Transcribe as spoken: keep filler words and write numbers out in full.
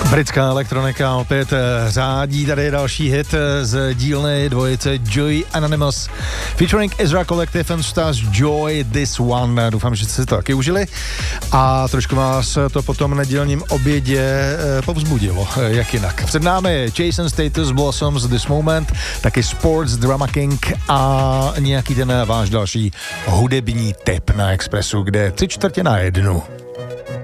Britská elektronika opět řádí, tady je další hit z dílny dvojice Joy Anonymous featuring Ezra Collective and Stars Joy This One. Doufám, že jste to taky užili a trošku vás to po tom nedělním obědě povzbudilo, jak jinak. Před námi Jason Status, Blossoms, This Moment, taky Sports, Drama King a nějaký ten váš další hudební tip na Expressu, kde tři čtvrtě na jednu.